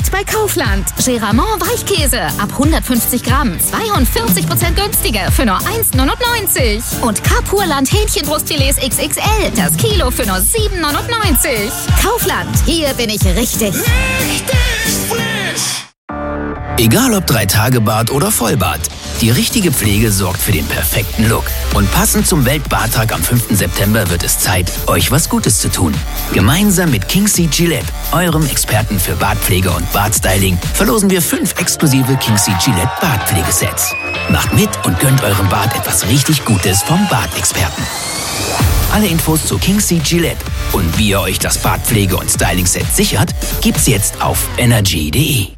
Jetzt bei Kaufland. Geramont Weichkäse ab 150 Gramm 42% günstiger für nur 1,99. Und Kapurland Hähnchenbrustfilets XXL, das Kilo für nur 7,99. Kaufland, hier bin ich richtig. Richtig frisch! Egal ob 3-Tage-Bad oder Vollbad, die richtige Pflege sorgt für den perfekten Look. Und passend zum Weltbarttag am 5. September wird es Zeit, euch was Gutes zu tun. Gemeinsam mit King's Gillette, eurem Experten für Bartpflege und Bartstyling, verlosen wir 5 exklusive King's Gillette Bartpflegesets. Macht mit und gönnt eurem Bart etwas richtig Gutes vom Bartexperten. Alle Infos zu King's Gillette und wie ihr euch das Bartpflege- und Styling-Set sichert, gibt's jetzt auf energy.de.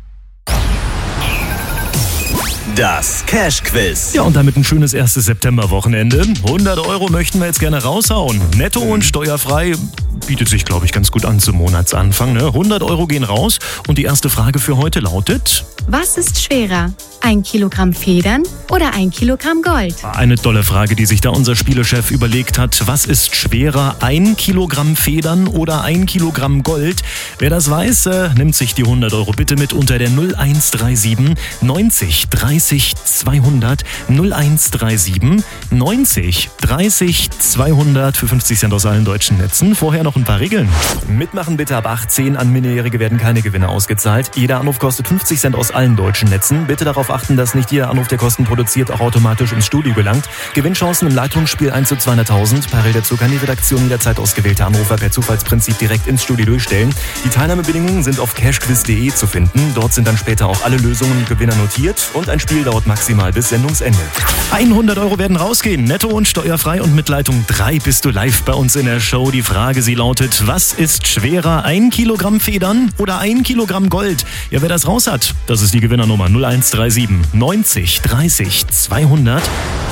Das Cash-Quiz. Ja, und damit ein schönes 1. September-Wochenende. 100 € möchten wir jetzt gerne raushauen. Netto und steuerfrei bietet sich, glaube ich, ganz gut an zum Monatsanfang. Ne? 100 € gehen raus. Und die erste Frage für heute lautet: Was ist schwerer? 1 Kilogramm Federn oder 1 Kilogramm Gold? Eine tolle Frage, die sich da unser Spielechef überlegt hat. Was ist schwerer? 1 Kilogramm Federn oder 1 Kilogramm Gold? Wer das weiß, nimmt sich die 100 € bitte mit unter der 0137 90 30 200 0137 90 30 200 für 50 Cent aus allen deutschen Netzen. Vorher noch ein paar Regeln. Mitmachen bitte ab 18. An Minderjährige werden keine Gewinne ausgezahlt. Jeder Anruf kostet 50 Cent aus allen deutschen Netzen. Bitte darauf achten, dass nicht jeder Anruf, der Kosten produziert, auch automatisch ins Studio gelangt. Gewinnchancen im Leitungsspiel 1 zu 200.000. Parallel dazu kann die Redaktion jederzeit ausgewählte Anrufer per Zufallsprinzip direkt ins Studio durchstellen. Die Teilnahmebedingungen sind auf cashquiz.de zu finden. Dort sind dann später auch alle Lösungen und Gewinner notiert. Und ein Spiel dauert maximal bis Sendungsende. 100 € werden rausgehen, netto und steuerfrei. Und mit Leitung 3 bist du live bei uns in der Show. Die Frage, sie lautet: Was ist schwerer? 1 Kilogramm Federn oder 1 Kilogramm Gold? Ja, wer das raus hat, das ist die Gewinnernummer 0137 90 30 200.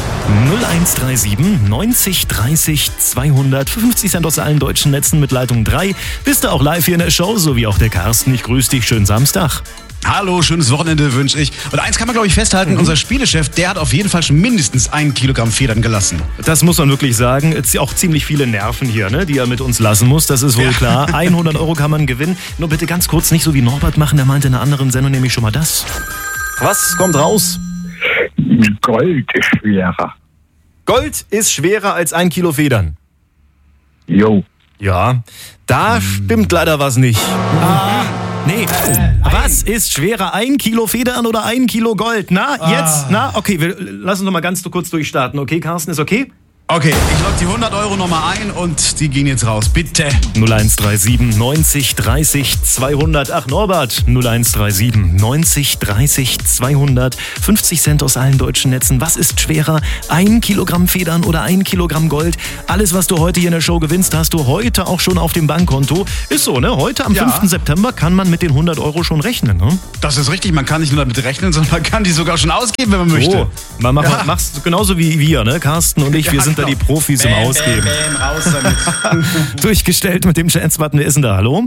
0137 90 30 200 für 50 Cent aus allen deutschen Netzen mit Leitung 3. Bist du auch live hier in der Show, so wie auch der Carsten. Ich grüße dich, schönen Samstag. Hallo, schönes Wochenende wünsche ich. Und eins kann man, glaube ich, festhalten, unser Spielechef, der hat auf jeden Fall schon mindestens 1 Kilogramm Federn gelassen. Das muss man wirklich sagen. Es sind auch ziemlich viele Nerven hier, ne, die er mit uns lassen muss, das ist wohl klar. 100 € kann man gewinnen. Nur bitte ganz kurz nicht so wie Norbert machen, der meinte in einer anderen Sendung nämlich schon mal das. Was kommt raus? Gold ist schwerer. Gold ist schwerer als 1 Kilo Federn. Jo. Ja, da stimmt leider was nicht. Nee, was ist schwerer? 1 Kilo Federn oder 1 Kilo Gold? Na, jetzt? Na, okay, lass uns noch mal ganz kurz durchstarten. Okay, Carsten, ist okay? Okay, ich logge die 100 € nochmal ein und die gehen jetzt raus. Bitte. 0137 90 30 200. Ach, Norbert. 0137 90 30 200. 50 Cent aus allen deutschen Netzen. Was ist schwerer? 1 Kilogramm Federn oder 1 Kilogramm Gold? Alles, was du heute hier in der Show gewinnst, hast du heute auch schon auf dem Bankkonto. Ist so, ne? Heute am 5. September kann man mit den 100 € schon rechnen, ne? Das ist richtig. Man kann nicht nur damit rechnen, sondern man kann die sogar schon ausgeben, wenn man möchte. Man machst genauso wie wir, ne? Carsten und ich, wir sind da die Profis im Ausgeben. Raus damit. Durchgestellt mit dem Chance-Button. Wer ist denn da? Hallo?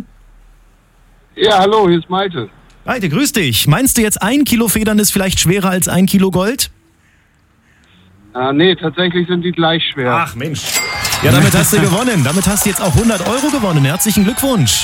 Ja, hallo, hier ist Malte. Malte, grüß dich. Meinst du jetzt 1 Kilo Federn ist vielleicht schwerer als 1 Kilo Gold? Nee, tatsächlich sind die gleich schwer. Ach Mensch. Ja, damit hast du gewonnen. Damit hast du jetzt auch 100 € gewonnen. Herzlichen Glückwunsch.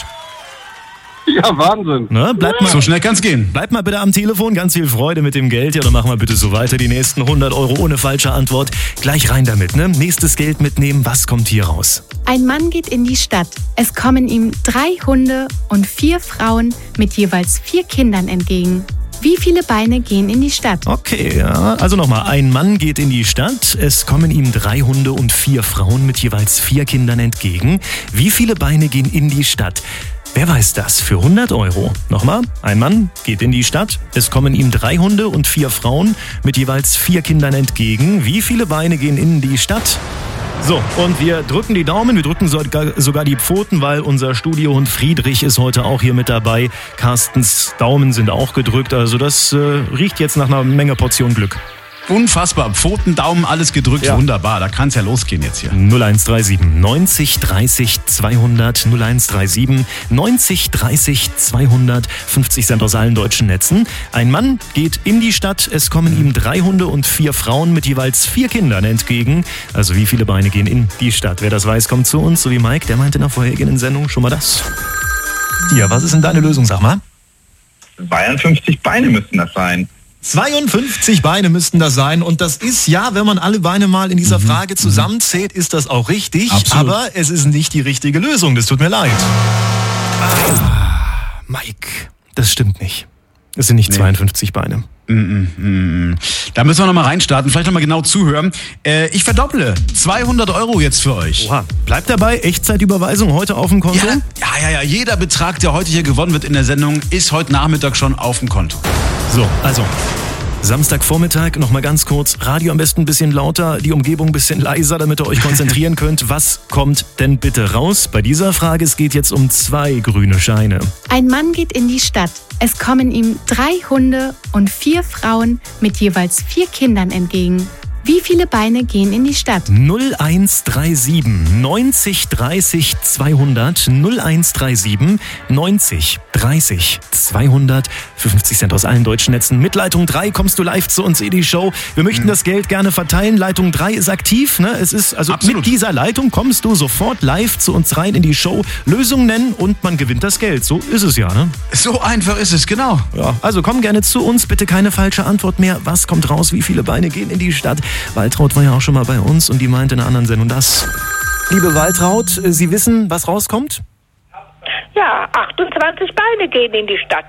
Ja, Wahnsinn. Ne, bleib mal, so schnell kann's gehen. Bleib mal bitte am Telefon. Ganz viel Freude mit dem Geld. Ja, dann machen wir bitte so weiter. Die nächsten 100 € ohne falsche Antwort. Gleich rein damit, ne? Nächstes Geld mitnehmen. Was kommt hier raus? Ein Mann geht in die Stadt. Es kommen ihm 3 Hunde und 4 Frauen mit jeweils 4 Kindern entgegen. Wie viele Beine gehen in die Stadt? Okay, ja. Also nochmal. Ein Mann geht in die Stadt. Es kommen ihm 3 Hunde und 4 Frauen mit jeweils 4 Kindern entgegen. Wie viele Beine gehen in die Stadt? Wer weiß das? Für 100 €. Nochmal, ein Mann geht in die Stadt. Es kommen ihm 3 Hunde und 4 Frauen mit jeweils 4 Kindern entgegen. Wie viele Beine gehen in die Stadt? So, und wir drücken die Daumen, wir drücken sogar die Pfoten, weil unser Studiohund Friedrich ist heute auch hier mit dabei. Carstens Daumen sind auch gedrückt, also das riecht jetzt nach einer Menge Portion Glück. Unfassbar. Pfoten, Daumen, alles gedrückt. Ja. Wunderbar. Da kann es ja losgehen jetzt hier. 0137 90 30 200. 0137 90 30 200. 50 Cent aus allen deutschen Netzen. Ein Mann geht in die Stadt. Es kommen ihm 3 Hunde und 4 Frauen mit jeweils 4 Kindern entgegen. Also wie viele Beine gehen in die Stadt? Wer das weiß, kommt zu uns. So wie Mike, der meinte in der vorhergehenden Sendung schon mal das. Ja, was ist denn deine Lösung, sag mal? 52 Beine müssten das sein. 52 Beine müssten das sein und das ist, ja, wenn man alle Beine mal in dieser Frage zusammenzählt, ist das auch richtig, Absolut. aber es ist nicht die richtige Lösung, das tut mir leid. Mike, das stimmt nicht. Es sind nicht 52 Beine. Da müssen wir nochmal reinstarten, vielleicht nochmal genau zuhören. Ich verdopple 200 € jetzt für euch. Oha, bleibt dabei, Echtzeitüberweisung heute auf dem Konto? Ja. Jeder Betrag, der heute hier gewonnen wird in der Sendung, ist heute Nachmittag schon auf dem Konto. So, also Samstagvormittag, nochmal ganz kurz, Radio am besten ein bisschen lauter, die Umgebung ein bisschen leiser, damit ihr euch konzentrieren könnt. Was kommt denn bitte raus? Bei dieser Frage, es geht jetzt um 2 grüne Scheine. Ein Mann geht in die Stadt. Es kommen ihm 3 Hunde und 4 Frauen mit jeweils 4 Kindern entgegen. Wie viele Beine gehen in die Stadt? 0137 90 30 200 0137 90 30 200 50 Cent aus allen deutschen Netzen. Mit Leitung 3 kommst du live zu uns in die Show. Wir möchten das Geld gerne verteilen. Leitung 3 ist aktiv. Ne? Es ist also Absolut. mit dieser Leitung kommst du sofort live zu uns rein in die Show. Lösung nennen und man gewinnt das Geld. So ist es ja, ne? So einfach ist es, genau. Ja, also komm gerne zu uns. Bitte keine falsche Antwort mehr. Was kommt raus? Wie viele Beine gehen in die Stadt? Waltraud war ja auch schon mal bei uns und die meinte in einer anderen Sendung das. Liebe Waltraud, Sie wissen, was rauskommt? Ja, 28 Beine gehen in die Stadt.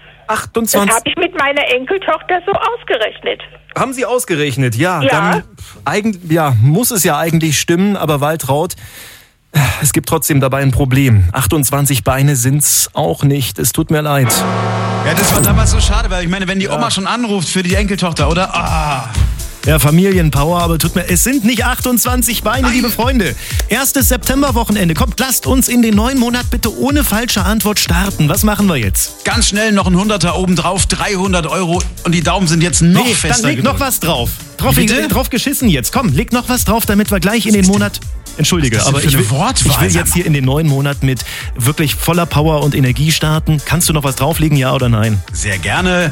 28. Das habe ich mit meiner Enkeltochter so ausgerechnet. Haben Sie ausgerechnet? Ja. Ja. Dann muss es ja eigentlich stimmen, aber Waltraud, es gibt trotzdem dabei ein Problem. 28 Beine sind's auch nicht. Es tut mir leid. Ja, das war damals so schade, weil ich meine, wenn die Oma schon anruft für die Enkeltochter, oder? Ja, Familienpower, aber es sind nicht 28 Beine, liebe Freunde. 1. Septemberwochenende. Kommt, lasst uns in den neuen Monat bitte ohne falsche Antwort starten. Was machen wir jetzt? Ganz schnell noch ein 100er obendrauf, 300 € und die Daumen sind jetzt noch fester. Dann leg gedrückt. noch was drauf. Bitte? Drauf geschissen jetzt. Komm, leg noch was drauf, damit wir gleich in den Monat... Entschuldige, Was ist das aber denn für eine Wortwahl? ich will jetzt hier in den neuen Monat mit wirklich voller Power und Energie starten. Kannst du noch was drauflegen, ja oder nein? Sehr gerne.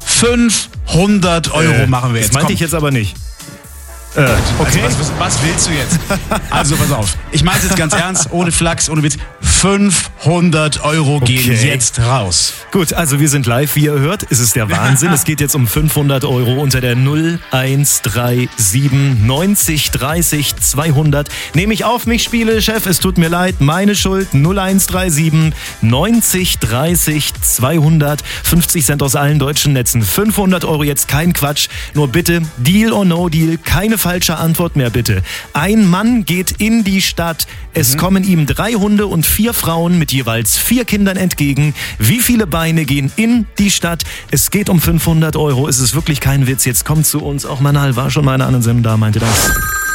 500 € machen wir jetzt. Das meinte Komm. ich jetzt aber nicht. Okay. Also was willst du jetzt? Also pass auf. Ich meine es jetzt ganz ernst, ohne Flachs, ohne Witz. 500 € gehen jetzt raus. Gut, also wir sind live, wie ihr hört. Es ist der Wahnsinn. Es geht jetzt um 500 € unter der 0137 90 30 200. Nehme ich auf mich, Spielechef. Es tut mir leid. Meine Schuld. 0137 90 30 200. 50 Cent aus allen deutschen Netzen. 500 € jetzt, kein Quatsch. Nur bitte, Deal or No Deal. Keine falsche Antwort mehr, bitte. Ein Mann geht in die Stadt. Es kommen ihm 3 Hunde und 4 Frauen mit jeweils 4 Kindern entgegen. Wie viele Beine gehen in die Stadt? Es geht um 500 €. Es ist wirklich kein Witz. Jetzt kommt zu uns. Auch Manal war schon mal in einer anderen Sendung da, meinte das.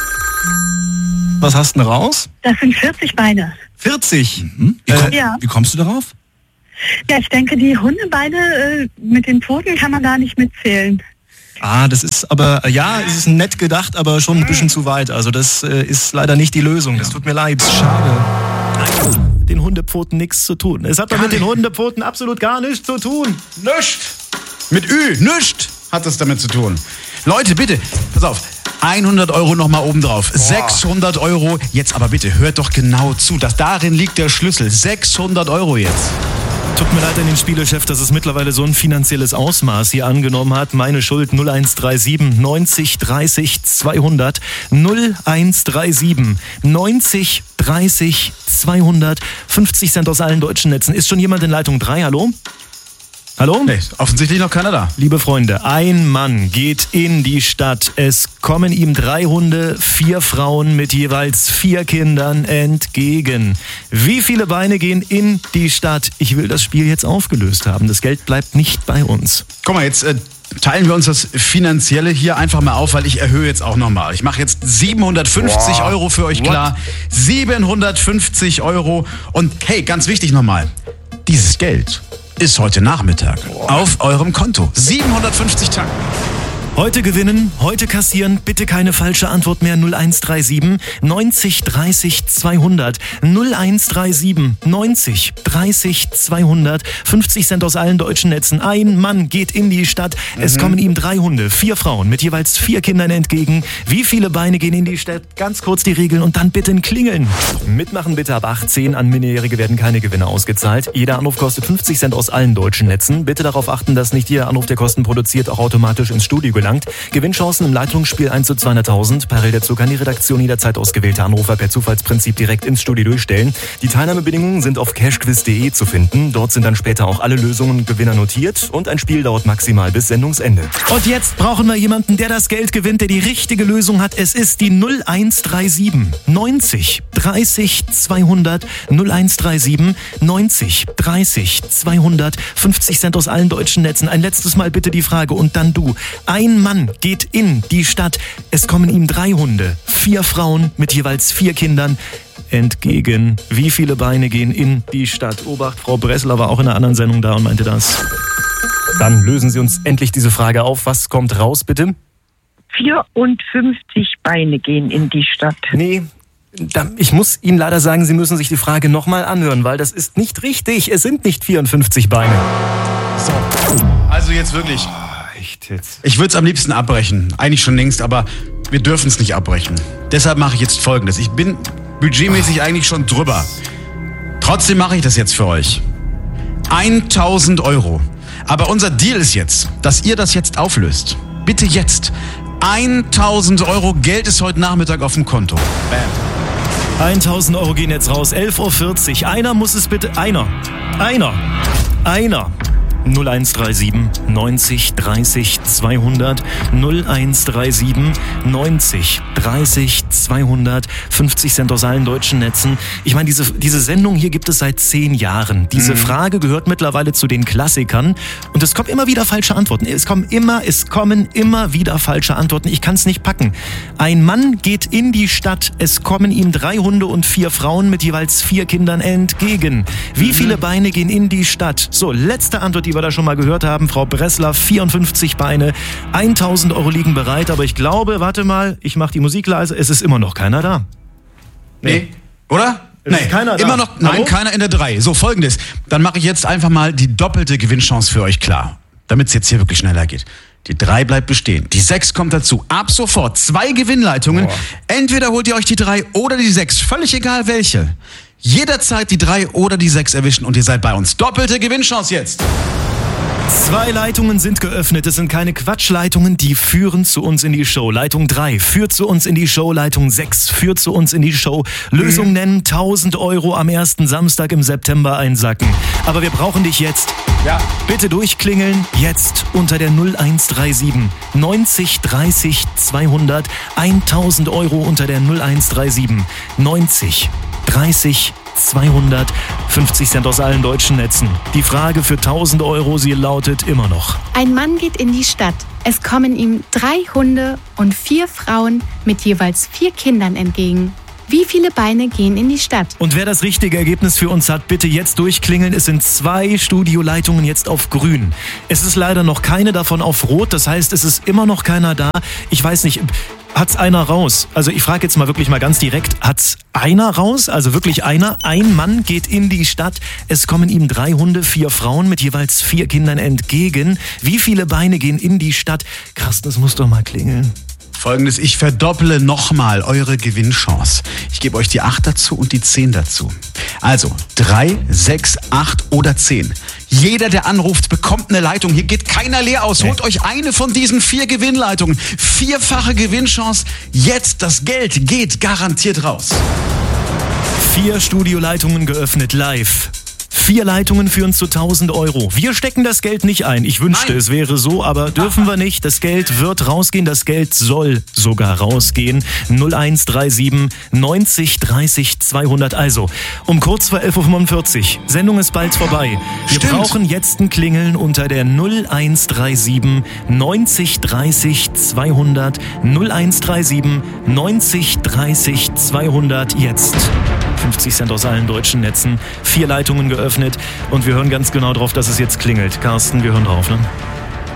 Was hast du denn raus? Das sind 40 Beine. 40? Wie kommst du darauf? Ja, ich denke, die Hundebeine mit den Pfoten kann man da nicht mitzählen. Das ist aber, es ist nett gedacht, aber schon ein bisschen zu weit. Also das ist leider nicht die Lösung. Das tut mir leid. Schade. Den Hundepfoten nichts zu tun. Es hat doch mit den Hundepfoten absolut gar nichts zu tun. Nichts. Mit nichts hat das damit zu tun. Leute, bitte, pass auf. 100 € nochmal obendrauf. 600 €. Jetzt aber bitte, hört doch genau zu. Darin liegt der Schlüssel. 600 € jetzt. Tut mir leid an den Spielechef, dass es mittlerweile so ein finanzielles Ausmaß hier angenommen hat. Meine Schuld 0137 90 30 200. 0137 90 30 200. 50 Cent aus allen deutschen Netzen. Ist schon jemand in Leitung 3? Hallo? Hallo? Nee, offensichtlich noch keiner da. Liebe Freunde, ein Mann geht in die Stadt. Es kommen ihm 3 Hunde, 4 Frauen mit jeweils 4 Kindern entgegen. Wie viele Beine gehen in die Stadt? Ich will das Spiel jetzt aufgelöst haben. Das Geld bleibt nicht bei uns. Guck mal, jetzt teilen wir uns das Finanzielle hier einfach mal auf, weil ich erhöhe jetzt auch nochmal. Ich mache jetzt 750 € für euch klar. 750 €. Und hey, ganz wichtig nochmal, dieses Geld ist heute Nachmittag auf eurem Konto. 750 Tacken. Heute gewinnen, heute kassieren, bitte keine falsche Antwort mehr. 0137 90 30 200. 0137 90 30 200. 50 Cent aus allen deutschen Netzen. Ein Mann geht in die Stadt. Es kommen ihm 3 Hunde, 4 Frauen mit jeweils 4 Kindern entgegen. Wie viele Beine gehen in die Stadt? Ganz kurz die Regeln und dann bitte ein Klingeln. Mitmachen bitte ab 18. An Minderjährige werden keine Gewinne ausgezahlt. Jeder Anruf kostet 50 Cent aus allen deutschen Netzen. Bitte darauf achten, dass nicht jeder Anruf, der Kosten produziert, auch automatisch ins Studio gelangt. Gewinnchancen im Leitungsspiel 1 zu 200.000. Parallel dazu kann die Redaktion jederzeit ausgewählte Anrufer per Zufallsprinzip direkt ins Studio durchstellen. Die Teilnahmebedingungen sind auf cashquiz.de zu finden. Dort sind dann später auch alle Lösungen und Gewinner notiert. Und ein Spiel dauert maximal bis Sendungsende. Und jetzt brauchen wir jemanden, der das Geld gewinnt, der die richtige Lösung hat. Es ist die 0137 90 30 200. 0137 90 30 200. 50 Cent aus allen deutschen Netzen. Ein letztes Mal bitte die Frage und dann du. Ein Mann geht in die Stadt. Es kommen ihm 3 Hunde, 4 Frauen mit jeweils 4 Kindern entgegen. Wie viele Beine gehen in die Stadt? Obacht, Frau Bressler war auch in einer anderen Sendung da und meinte das. Dann lösen Sie uns endlich diese Frage auf. Was kommt raus, bitte? 54 Beine gehen in die Stadt. Nee. Ich muss Ihnen leider sagen, Sie müssen sich die Frage nochmal anhören, weil das ist nicht richtig. Es sind nicht 54 Beine. So, also jetzt wirklich. Ich würde es am liebsten abbrechen. Eigentlich schon längst, aber wir dürfen es nicht abbrechen. Deshalb mache ich jetzt Folgendes. Ich bin budgetmäßig eigentlich schon drüber. Trotzdem mache ich das jetzt für euch. 1.000 €. Aber unser Deal ist jetzt, dass ihr das jetzt auflöst. Bitte jetzt. 1.000 € Geld ist heute Nachmittag auf dem Konto. Bam. 1.000 € gehen jetzt raus. 11.40 Uhr. Einer muss es bitte... Einer. 0137 90 30 200. 0137 90 30 200. 50 Cent aus allen deutschen Netzen. Ich meine, diese Sendung hier gibt es seit 10 Jahren. Diese Frage gehört mittlerweile zu den Klassikern. Und es kommen immer wieder falsche Antworten. Es kommen immer wieder falsche Antworten. Ich kann es nicht packen. Ein Mann geht in die Stadt. Es kommen ihm 3 Hunde und 4 Frauen mit jeweils 4 Kindern entgegen. Wie viele Beine gehen in die Stadt? So, letzte Antwort, die wir da schon mal gehört haben. Frau Bressler, 54 Beine. 1.000 € liegen bereit. Aber ich glaube, warte mal, ich mache die Musik leise. Es ist immer noch keiner da. Nee. Oder? Nee, keiner da. Immer noch, nein, keiner in der 3. So, Folgendes. Dann mache ich jetzt einfach mal die doppelte Gewinnchance für euch klar. Damit es jetzt hier wirklich schneller geht. Die 3 bleibt bestehen. Die 6 kommt dazu. Ab sofort 2 Gewinnleitungen. Entweder holt ihr euch die 3 oder die 6. Völlig egal welche. Jederzeit die 3 oder die 6 erwischen und ihr seid bei uns. Doppelte Gewinnchance jetzt. 2 Leitungen sind geöffnet. Es sind keine Quatschleitungen, die führen zu uns in die Show. Leitung 3 führt zu uns in die Show. Leitung 6 führt zu uns in die Show. Lösung nennen, 1.000 € am ersten Samstag im September einsacken. Aber wir brauchen dich jetzt. Ja. Bitte durchklingeln. Jetzt unter der 0137 90 30 200. 1.000 € unter der 0137 90 30 200. 50 Cent aus allen deutschen Netzen. Die Frage für 1.000 €, sie lautet immer noch. Ein Mann geht in die Stadt. Es kommen ihm 3 Hunde und 4 Frauen mit jeweils 4 Kindern entgegen. Wie viele Beine gehen in die Stadt? Und wer das richtige Ergebnis für uns hat, bitte jetzt durchklingeln. Es sind 2 Studioleitungen jetzt auf grün. Es ist leider noch keine davon auf rot. Das heißt, es ist immer noch keiner da. Ich weiß nicht... Hat's einer raus? Also ich frage jetzt mal wirklich mal ganz direkt, hat's einer raus? Also wirklich einer? Ein Mann geht in die Stadt, es kommen ihm 3 Hunde, 4 Frauen mit jeweils 4 Kindern entgegen. Wie viele Beine gehen in die Stadt? Carsten, das muss doch mal klingeln. Folgendes, ich verdopple nochmal eure Gewinnchance. Ich gebe euch die 8 dazu und die 10 dazu. Also 3, 6, 8 oder 10. Jeder, der anruft, bekommt eine Leitung. Hier geht keiner leer aus. Holt euch eine von diesen 4 Gewinnleitungen. 4-fache Gewinnchance. Jetzt, das Geld geht garantiert raus. 4 Studioleitungen geöffnet live. 4 Leitungen führen zu 1.000 €. Wir stecken das Geld nicht ein. Ich wünschte, es wäre so, aber dürfen wir nicht. Das Geld wird rausgehen. Das Geld soll sogar rausgehen. 0137 90 30 200. Also, um kurz vor 11.45 Uhr. Sendung ist bald vorbei. Wir brauchen jetzt ein Klingeln unter der 0137 90 30 200. 0137 90 30 200. Jetzt. 50 Cent aus allen deutschen Netzen. 4 Leitungen geöffnet und wir hören ganz genau drauf, dass es jetzt klingelt. Carsten, wir hören drauf, ne?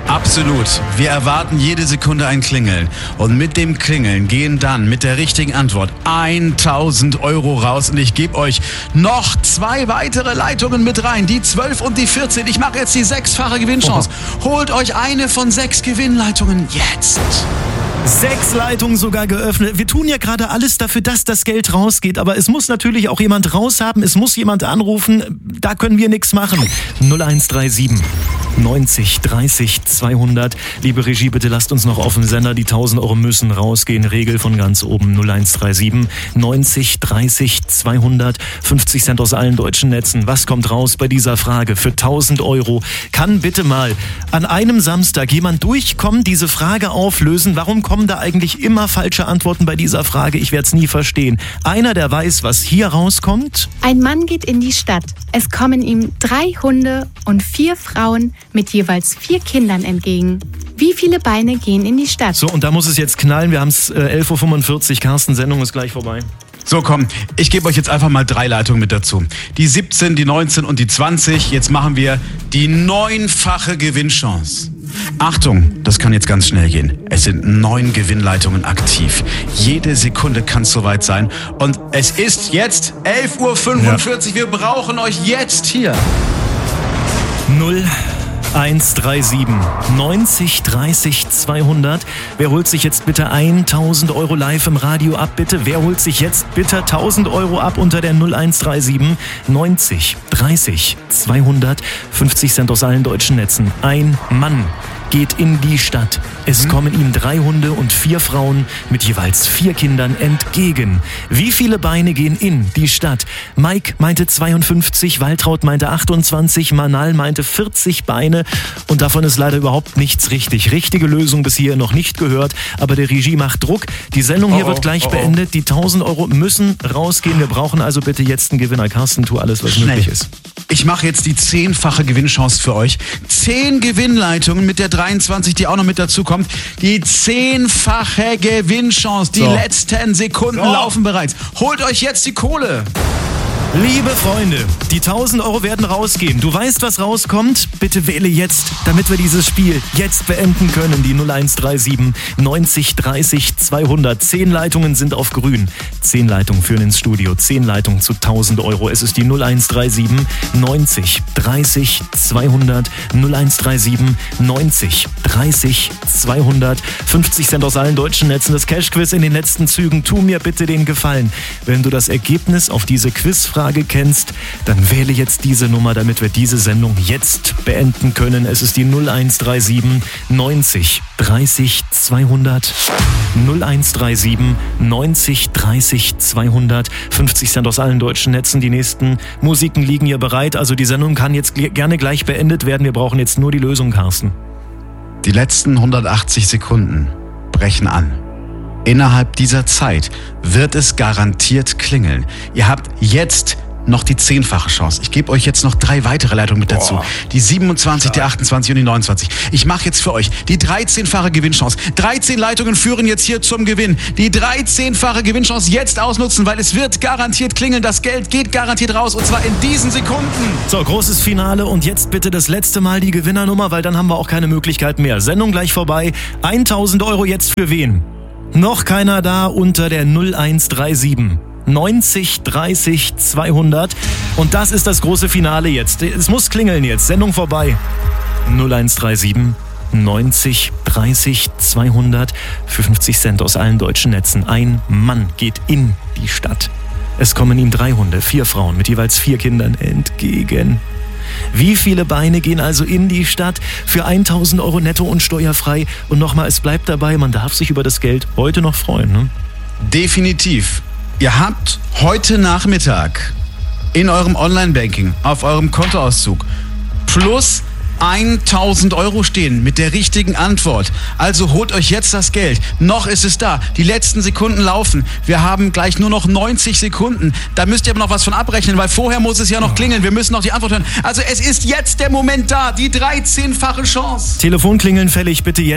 Absolut. Wir erwarten jede Sekunde ein Klingeln. Und mit dem Klingeln gehen dann mit der richtigen Antwort 1.000 Euro raus. Und ich gebe euch noch 2 weitere Leitungen mit rein. Die 12 und die 14. Ich mache jetzt die 6-fache Gewinnchance. Holt euch eine von 6 Gewinnleitungen jetzt. 6 Leitungen sogar geöffnet. Wir tun ja gerade alles dafür, dass das Geld rausgeht. Aber es muss natürlich auch jemand raus haben. Es muss jemand anrufen. Da können wir nichts machen. 0137 90 30 200. Liebe Regie, bitte lasst uns noch auf den Sender. Die 1.000 Euro müssen rausgehen. Regel von ganz oben. 0137 90 30 200. 50 Cent aus allen deutschen Netzen. Was kommt raus bei dieser Frage? Für 1.000 Euro kann bitte mal an einem Samstag jemand durchkommen, diese Frage auflösen. Warum kommen da eigentlich immer falsche Antworten bei dieser Frage? Ich werde es nie verstehen. Einer, der weiß, was hier rauskommt? Ein Mann geht in die Stadt. Es kommen ihm 3 Hunde und 4 Frauen mit jeweils 4 Kindern entgegen. Wie viele Beine gehen in die Stadt? So, und da muss es jetzt knallen. Wir haben es 11.45 Uhr. Carsten, Sendung ist gleich vorbei. So, komm, ich gebe euch jetzt einfach mal 3 Leitungen mit dazu. Die 17, die 19 und die 20. Jetzt machen wir die 9-fache Gewinnchance. Achtung, das kann jetzt ganz schnell gehen. Es sind 9 Gewinnleitungen aktiv. Jede Sekunde kann es soweit sein. Und es ist jetzt 11.45 Uhr. Wir brauchen euch jetzt hier. 0137 90 30 200. Wer holt sich jetzt bitte 1.000 Euro live im Radio ab, bitte? Wer holt sich jetzt bitte 1.000 Euro ab unter der 0137 90 30 200. 50 Cent aus allen deutschen Netzen. Ein Mann geht in die Stadt. Es kommen ihm 3 Hunde und 4 Frauen mit jeweils 4 Kindern entgegen. Wie viele Beine gehen in die Stadt? Mike meinte 52, Waltraud meinte 28, Manal meinte 40 Beine und davon ist leider überhaupt nichts richtig. Richtige Lösung bis hier noch nicht gehört, aber der Regie macht Druck. Die Sendung hier wird gleich beendet. Die 1.000 Euro müssen rausgehen. Wir brauchen also bitte jetzt einen Gewinner. Carsten, tu alles, was möglich ist. Ich mache jetzt die 10-fache Gewinnchance für euch. 10 Gewinnleitungen mit der 23, die auch noch mit dazu kommt. Die 10-fache Gewinnchance. Die letzten Sekunden laufen bereits. Holt euch jetzt die Kohle. Liebe Freunde, die 1.000 Euro werden rausgehen. Du weißt, was rauskommt? Bitte wähle jetzt, damit wir dieses Spiel jetzt beenden können. Die 0137 90 30 200. 10 Leitungen sind auf grün. 10 Leitungen führen ins Studio. 10 Leitungen zu 1.000 Euro. Es ist die 0137 90 30 200. 0137 90 30 200. 50 Cent aus allen deutschen Netzen. Das Cash-Quiz in den letzten Zügen. Tu mir bitte den Gefallen. Wenn du das Ergebnis auf diese Quizfrage kennst, dann wähle jetzt diese Nummer, damit wir diese Sendung jetzt beenden können. Es ist die 0137 90 30 200. 0137 90 30 200. 50 Cent aus allen deutschen Netzen. Die nächsten Musiken liegen hier bereit. Also die Sendung kann jetzt gerne gleich beendet werden. Wir brauchen jetzt nur die Lösung, Carsten. Die letzten 180 Sekunden brechen an. Innerhalb dieser Zeit wird es garantiert klingeln. Ihr habt jetzt noch die 10-fache Chance. Ich gebe euch jetzt noch 3 weitere Leitungen mit dazu. Die 27, die 28 und die 29. Ich mache jetzt für euch die 13-fache Gewinnchance. 13 Leitungen führen jetzt hier zum Gewinn. Die 13-fache Gewinnchance jetzt ausnutzen, weil es wird garantiert klingeln. Das Geld geht garantiert raus und zwar in diesen Sekunden. So, großes Finale und jetzt bitte das letzte Mal die Gewinnernummer, weil dann haben wir auch keine Möglichkeit mehr. Sendung gleich vorbei. 1.000 Euro jetzt für wen? Noch keiner da unter der 0137 90 30 200. Und das ist das große Finale jetzt. Es muss klingeln jetzt. Sendung vorbei. 0137 90 30 200 für 50 Cent aus allen deutschen Netzen. Ein Mann geht in die Stadt. Es kommen ihm 3 Hunde, 4 Frauen mit jeweils 4 Kindern entgegen. Wie viele Beine gehen also in die Stadt für 1.000 Euro netto und steuerfrei? Und nochmal, es bleibt dabei, man darf sich über das Geld heute noch freuen. Ne? Definitiv. Ihr habt heute Nachmittag in eurem Online-Banking auf eurem Kontoauszug plus 1.000 Euro stehen mit der richtigen Antwort. Also holt euch jetzt das Geld. Noch ist es da. Die letzten Sekunden laufen. Wir haben gleich nur noch 90 Sekunden. Da müsst ihr aber noch was von abrechnen, weil vorher muss es ja noch klingeln. Wir müssen noch die Antwort hören. Also es ist jetzt der Moment da. Die 13-fache Chance. Telefonklingeln fällig bitte jetzt.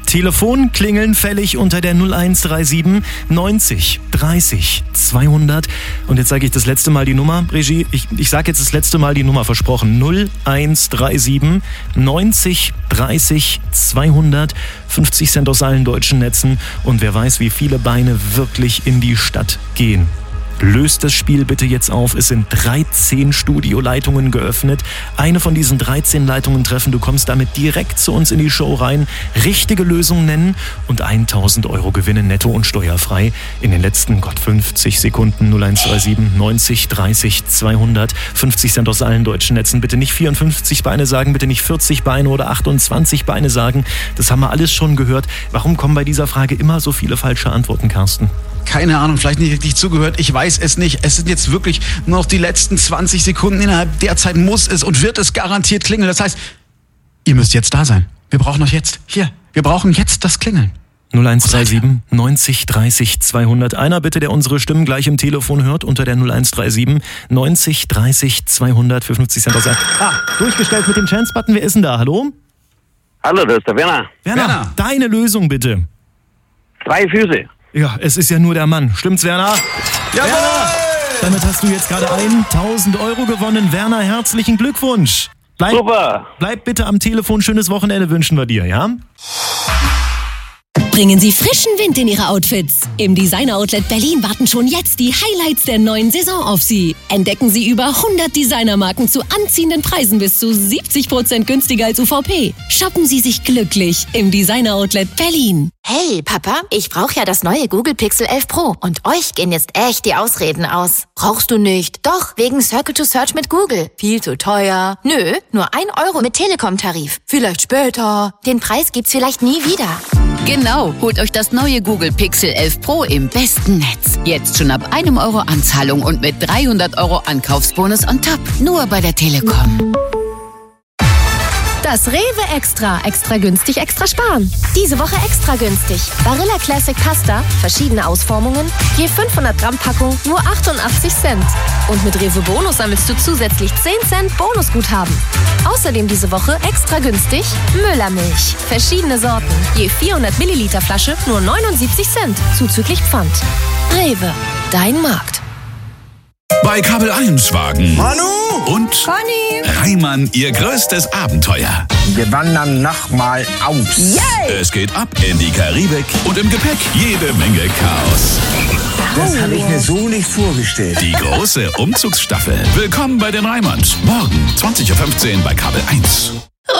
Telefon klingeln fällig unter der 0137 90 30 200. Und jetzt sage ich das letzte Mal die Nummer. Regie, ich sage jetzt das letzte Mal die Nummer, versprochen. 0137 90 30 200. 50 Cent aus allen deutschen Netzen. Und wer weiß, wie viele Beine wirklich in die Stadt gehen. Löst das Spiel bitte jetzt auf. Es sind 13 Studioleitungen geöffnet. Eine von diesen 13 Leitungen treffen. Du kommst damit direkt zu uns in die Show rein. Richtige Lösung nennen und 1.000 Euro gewinnen, netto und steuerfrei. In den letzten 50 Sekunden 0137 90 30 200. 50 Cent aus allen deutschen Netzen. Bitte nicht 54 Beine sagen, bitte nicht 40 Beine oder 28 Beine sagen. Das haben wir alles schon gehört. Warum kommen bei dieser Frage immer so viele falsche Antworten, Carsten? Keine Ahnung, vielleicht nicht richtig zugehört. Ich weiß es nicht. Es sind jetzt wirklich nur noch die letzten 20 Sekunden. Innerhalb der Zeit muss es und wird es garantiert klingeln. Das heißt, ihr müsst jetzt da sein. Wir brauchen euch jetzt. Hier, wir brauchen jetzt das Klingeln. 0137 90 30 200. Einer bitte, der unsere Stimmen gleich im Telefon hört, unter der 0137 90 30 200 für 50 Cent. Durchgestellt mit dem Chance-Button. Wer ist denn da? Hallo? Hallo, das ist der Werner. Werner, deine Lösung bitte. 2 Füße. Ja, es ist ja nur der Mann. Stimmt's, Werner? Jawohl! Damit hast du jetzt gerade 1.000 Euro gewonnen. Werner, herzlichen Glückwunsch. Super. Bleib bitte am Telefon. Schönes Wochenende wünschen wir dir, ja? Bringen Sie frischen Wind in Ihre Outfits. Im Designer Outlet Berlin warten schon jetzt die Highlights der neuen Saison auf Sie. Entdecken Sie über 100 Designermarken zu anziehenden Preisen bis zu 70% günstiger als UVP. Shoppen Sie sich glücklich im Designer Outlet Berlin. Hey, Papa, ich brauche ja das neue Google Pixel 11 Pro. Und euch gehen jetzt echt die Ausreden aus. Brauchst du nicht? Doch, wegen Circle to Search mit Google. Viel zu teuer. Nö, nur 1 Euro mit Telekom-Tarif. Vielleicht später. Den Preis gibt's vielleicht nie wieder. Genau, holt euch das neue Google Pixel 11 Pro im besten Netz. Jetzt schon ab 1 Euro Anzahlung und mit 300 Euro Ankaufsbonus on top. Nur bei der Telekom. Das Rewe Extra. Extra günstig, extra sparen. Diese Woche extra günstig. Barilla Classic Pasta, verschiedene Ausformungen, je 500 Gramm Packung, nur 88 Cent. Und mit Rewe Bonus sammelst du zusätzlich 10 Cent Bonusguthaben. Außerdem diese Woche extra günstig Müllermilch. Verschiedene Sorten, je 400 Milliliter Flasche, nur 79 Cent, zuzüglich Pfand. Rewe, dein Markt. Bei Kabel 1 wagen Manu und Conny Reimann ihr größtes Abenteuer. Wir wandern nochmal aus. Yay! Es geht ab in die Karibik und im Gepäck jede Menge Chaos. Das habe ich mir so nicht vorgestellt. Die große Umzugsstaffel. Willkommen bei den Reimanns. Morgen 20.15 Uhr bei Kabel 1.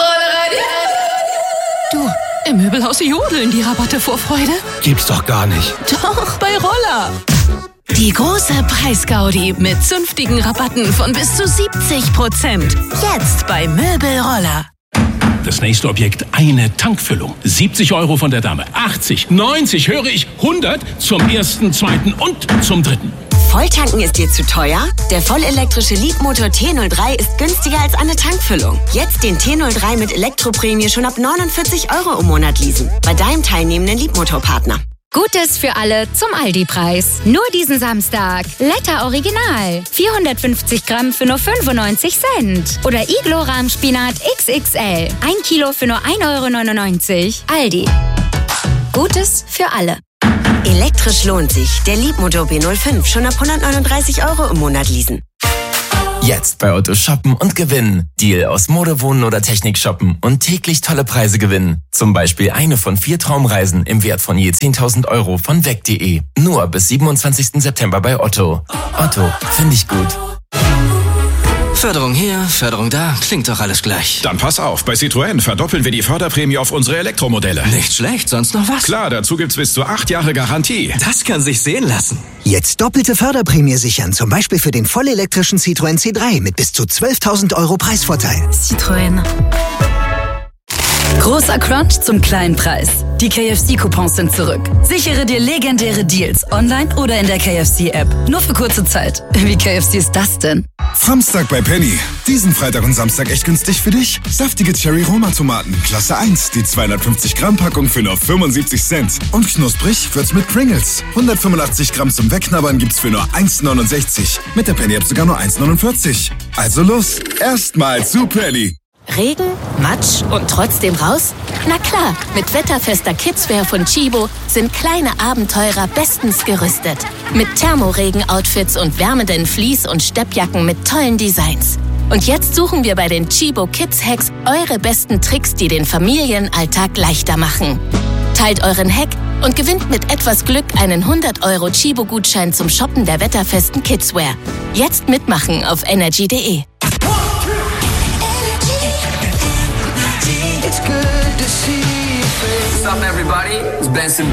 Du, im Möbelhaus jodeln die Rabatte vor Freude. Gibt's doch gar nicht. Doch, bei Roller. Die große Preisgaudi mit zünftigen Rabatten von bis zu 70%. Jetzt bei Möbelroller. Das nächste Objekt, eine Tankfüllung. 70 Euro von der Dame. 80, 90, höre ich, 100 zum ersten, zweiten und zum dritten. Volltanken ist dir zu teuer? Der vollelektrische Leapmotor T03 ist günstiger als eine Tankfüllung. Jetzt den T03 mit Elektroprämie schon ab 49 Euro im Monat leasen. Bei deinem teilnehmenden Leapmotor-Partner. Gutes für alle zum Aldi-Preis. Nur diesen Samstag. Letter Original. 450 Gramm für nur 95 Cent. Oder Iglo Rahmspinat XXL. 1 Kilo für nur 1,99 Euro. Aldi. Gutes für alle. Elektrisch lohnt sich. Der Leapmotor B05 schon ab 139 Euro im Monat leasen. Jetzt bei Otto shoppen und gewinnen. Deal aus Mode, Wohnen oder Technik shoppen und täglich tolle Preise gewinnen. Zum Beispiel eine von 4 Traumreisen im Wert von je 10.000 Euro von weg.de. Nur bis 27. September bei Otto. Otto, finde ich gut. Förderung hier, Förderung da, klingt doch alles gleich. Dann pass auf, bei Citroën verdoppeln wir die Förderprämie auf unsere Elektromodelle. Nicht schlecht, sonst noch was? Klar, dazu gibt's bis zu 8 Jahre Garantie. Das kann sich sehen lassen. Jetzt doppelte Förderprämie sichern, zum Beispiel für den vollelektrischen Citroën C3 mit bis zu 12.000 Euro Preisvorteil. Citroën. Großer Crunch zum kleinen Preis. Die KFC-Coupons sind zurück. Sichere dir legendäre Deals online oder in der KFC-App. Nur für kurze Zeit. Wie KFC ist das denn? Samstag bei Penny. Diesen Freitag und Samstag echt günstig für dich. Saftige Cherry-Roma-Tomaten, Klasse 1. Die 250 Gramm Packung für nur 75 Cent. Und knusprig wird's mit Pringles. 185 Gramm zum Wegknabbern gibt's für nur 1,69. Mit der Penny-App sogar nur 1,49. Also los, erstmal zu Penny. Regen, Matsch und trotzdem raus? Na klar, mit wetterfester Kidswear von Chibo sind kleine Abenteurer bestens gerüstet. Mit Thermoregen-Outfits und wärmenden Fleece- und Steppjacken mit tollen Designs. Und jetzt suchen wir bei den Chibo Kids Hacks eure besten Tricks, die den Familienalltag leichter machen. Teilt euren Hack und gewinnt mit etwas Glück einen 100€ Chibo-Gutschein zum Shoppen der wetterfesten Kidswear. Jetzt mitmachen auf energy.de. What's up, everybody? It's Benson